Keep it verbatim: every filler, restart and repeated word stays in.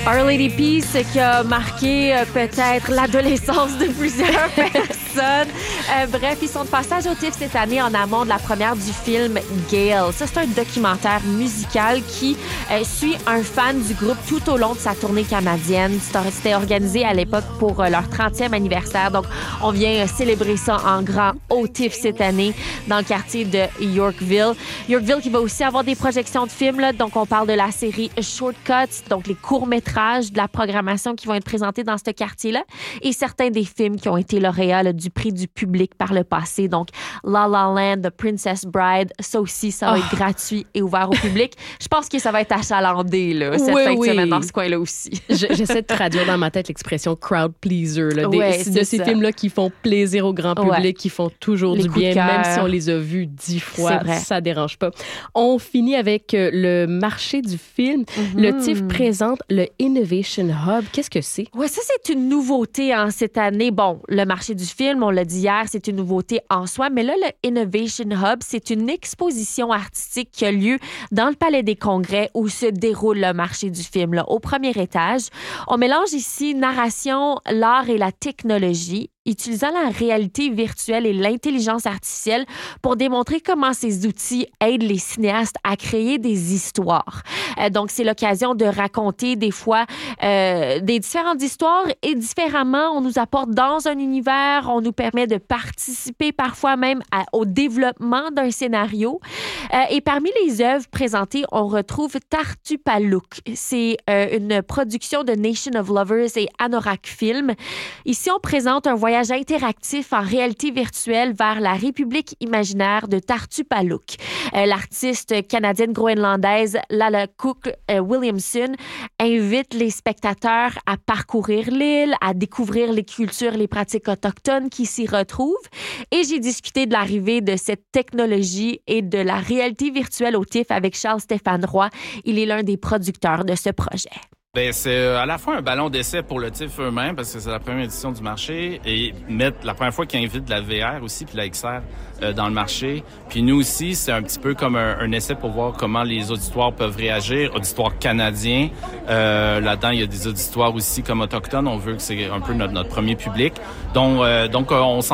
Our Lady Peace qui a marqué euh, peut-être l'adolescence de plusieurs personnes. Euh, bref, ils sont de passage au TIFF cette année en amont de la première du film Gale. Ça, c'est un documentaire musical qui euh, suit un fan du groupe tout au long de sa tournée canadienne. C'était organisé à l'époque pour euh, leur trentième anniversaire. Donc, on vient euh, célébrer ça en grand au TIFF cette année dans le quartier de Yorkville. Yorkville qui va aussi avoir des projections de films. Là. Donc, on parle de la série Shortcuts, donc les courts-métrages de la programmation qui vont être présentés dans ce quartier-là et certains des films qui ont été lauréats là, du prix du public par le passé. Donc, La La Land, The Princess Bride, ça aussi, ça va oh. être gratuit et ouvert au public. Je pense que ça va être achalandé là, cette oui, fin de oui. semaine dans ce coin-là aussi. Je, j'essaie de traduire dans ma tête l'expression crowd pleaser, là, des, ouais, de ces ça. films-là qui font plaisir au grand public, ouais. qui font toujours les du bien, même si on les a vus dix fois, ça dérange pas. On finit avec euh, le marché du film. Mm-hmm. Le TIFF présente le Innovation Hub. Qu'est-ce que c'est? Oui, ça, c'est une nouveauté en cette année. Bon, le marché du film, on l'a dit hier, c'est une nouveauté en soi, mais là, le Innovation Hub, c'est une exposition artistique qui a lieu dans le Palais des Congrès où se déroule le marché du film. Là. Au premier étage, on mélange ici narration, l'art et la technologie, utilisant la réalité virtuelle et l'intelligence artificielle pour démontrer comment ces outils aident les cinéastes à créer des histoires. Euh, donc, c'est l'occasion de raconter des fois euh, des différentes histoires et différemment, on nous apporte dans un univers, on nous permet de participer parfois même à, au développement d'un scénario. Euh, et parmi les œuvres présentées, on retrouve Tartupaluk. C'est euh, une production de Nation of Lovers et Anorak Film. Ici, on présente un voyage interactif en réalité virtuelle vers la République imaginaire de Tartupaluk. Euh, l'artiste canadienne groenlandaise Lala Cook euh, Williamson invite les spectateurs à parcourir l'île, à découvrir les cultures, les pratiques autochtones qui s'y retrouvent. Et j'ai discuté de l'arrivée de cette technologie et de la réalité virtuelle au TIFF avec Charles-Stéphane Roy. Il est l'un des producteurs de ce projet. Ben, c'est à la fois un ballon d'essai pour le TIFF eux-mêmes, parce que c'est la première édition du marché, et mettre la première fois qu'ils invitent de la V R aussi, puis la X R euh, dans le marché. Puis nous aussi, c'est un petit peu comme un, un essai pour voir comment les auditoires peuvent réagir, auditoires canadiens. Euh, là-dedans, il y a des auditoires aussi comme autochtones. On veut que c'est un peu notre, notre premier public. Donc, euh, donc on s'en